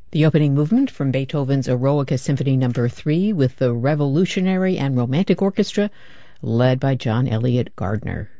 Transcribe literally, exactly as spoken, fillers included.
The opening movement from Beethoven's Eroica Symphony Number three with the Revolutionary and Romantic Orchestra, led by John Elliott Gardner.